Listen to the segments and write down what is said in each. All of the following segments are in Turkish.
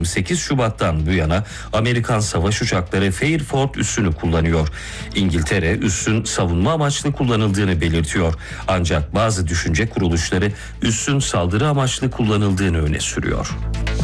8 Şubat'tan bu yana Amerikan savaş uçakları Fairford üssünü kullanıyor. İngiltere üssün savunma amaçlı kullanıldığını belirtiyor. Ancak bazı düşünce kuruluşları üssün saldırı amaçlı kullanıldığını öne sürüyor.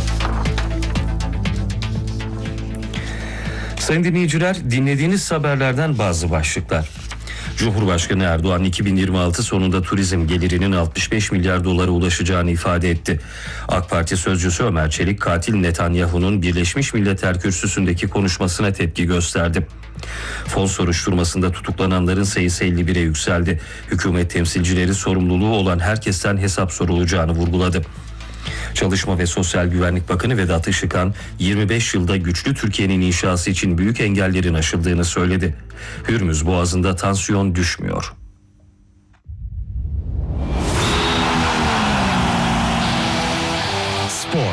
Sayın dinleyiciler, dinlediğiniz haberlerden bazı başlıklar. Cumhurbaşkanı Erdoğan 2026 sonunda turizm gelirinin 65 milyar dolara ulaşacağını ifade etti. AK Parti sözcüsü Ömer Çelik, katil Netanyahu'nun Birleşmiş Milletler Kürsüsü'ndeki konuşmasına tepki gösterdi. Fon soruşturmasında tutuklananların sayısı 51'e yükseldi. Hükümet temsilcileri sorumluluğu olan herkesten hesap sorulacağını vurguladı. Çalışma ve Sosyal Güvenlik Bakanı Vedat Işıkhan, 25 yılda güçlü Türkiye'nin inşası için büyük engellerin aşıldığını söyledi. Hürmüz Boğazı'nda tansiyon düşmüyor. Spor.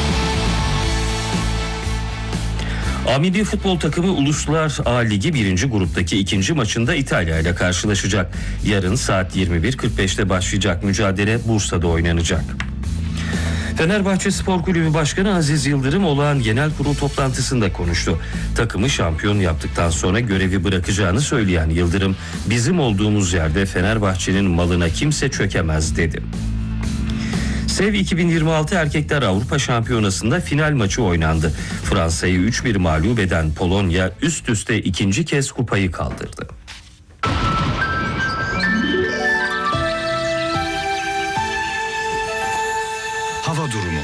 A-Milli Futbol takımı Uluslar A Ligi 1. gruptaki ikinci maçında İtalya ile karşılaşacak. Yarın saat 21.45'te başlayacak mücadele Bursa'da oynanacak. Fenerbahçe Spor Kulübü Başkanı Aziz Yıldırım olağan genel kurul toplantısında konuştu. Takımı şampiyon yaptıktan sonra görevi bırakacağını söyleyen Yıldırım, "Bizim olduğumuz yerde Fenerbahçe'nin malına kimse çökemez" dedi. SEV 2026 Erkekler Avrupa Şampiyonası'nda final maçı oynandı. Fransa'yı 3-1 mağlup eden Polonya üst üste ikinci kez kupayı kaldırdı. Hava durumu.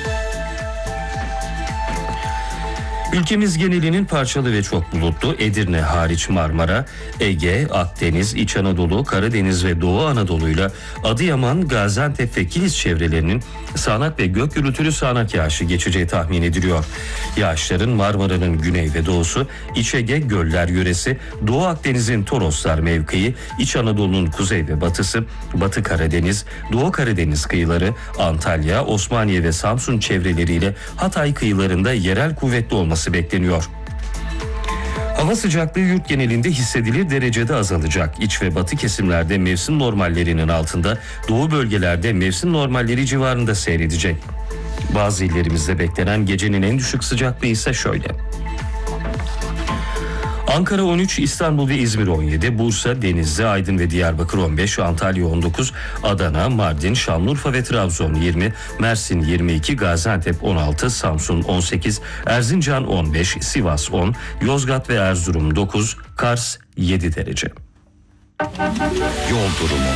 Ülkemiz genelinin parçalı ve çok bulutlu. Edirne hariç Marmara, Ege, Akdeniz, İç Anadolu, Karadeniz ve Doğu Anadolu'yla Adıyaman, Gaziantep ve Kilis çevrelerinin sağanak ve gök gürültülü sağanak yağışı geçeceği tahmin ediliyor. Yağışların Marmara'nın güney ve doğusu, İç Ege, Göller yöresi, Doğu Akdeniz'in Toroslar mevkii, İç Anadolu'nun kuzey ve batısı, Batı Karadeniz, Doğu Karadeniz kıyıları, Antalya, Osmaniye ve Samsun çevreleriyle Hatay kıyılarında yerel kuvvetli olması bekleniyor. Hava sıcaklığı yurt genelinde hissedilir derecede azalacak. İç ve batı kesimlerde mevsim normallerinin altında, doğu bölgelerde mevsim normalleri civarında seyredecek. Bazı illerimizde beklenen gecenin en düşük sıcaklığı ise şöyle. Ankara 13, İstanbul ve İzmir 17, Bursa, Denizli, Aydın ve Diyarbakır 15, Antalya 19, Adana, Mardin, Şanlıurfa ve Trabzon 20, Mersin 22, Gaziantep 16, Samsun 18, Erzincan 15, Sivas 10, Yozgat ve Erzurum 9, Kars 7 derece. Yol durumu.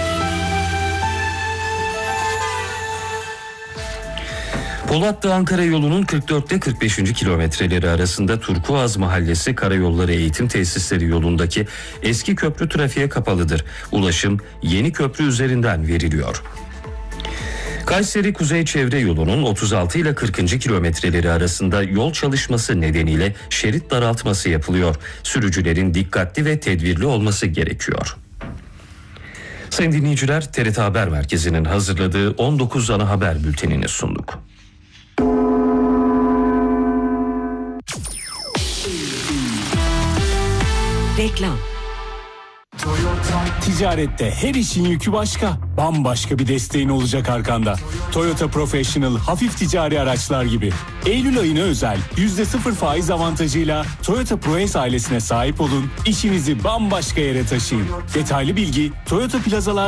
Polatlı-Ankara yolunun 44'te 45. kilometreleri arasında Turkuaz Mahallesi Karayolları Eğitim Tesisleri yolundaki eski köprü trafiğe kapalıdır. Ulaşım yeni köprü üzerinden veriliyor. Kayseri Kuzey Çevre Yolu'nun 36 ile 40. kilometreleri arasında yol çalışması nedeniyle şerit daraltması yapılıyor. Sürücülerin dikkatli ve tedbirli olması gerekiyor. Sayın dinleyiciler, TRT Haber Merkezi'nin hazırladığı 19 ana haber bültenini sunduk. Reklam. Ticarette her işin yükü başka. Bambaşka bir desteğin olacak arkanda. Toyota Professional hafif ticari araçlar gibi. Eylül ayına özel %0 faiz avantajıyla Toyota ProAce ailesine sahip olun. İşinizi bambaşka yere taşıyın. Detaylı bilgi Toyota Plazalar